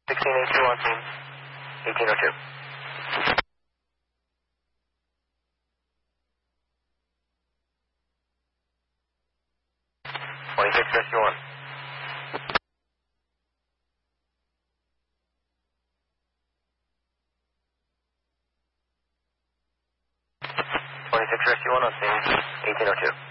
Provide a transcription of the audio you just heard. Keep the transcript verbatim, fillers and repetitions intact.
sixteen eighty-two on scene. eighteen oh two. twenty-six rescue one. twenty-six rescue one on scene. eighteen oh two.